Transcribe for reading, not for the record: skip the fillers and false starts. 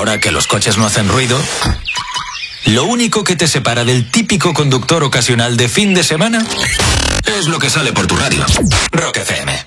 ahora que los coches no hacen ruido, lo único que te separa del típico conductor ocasional de fin de semana es lo que sale por tu radio. Rock FM.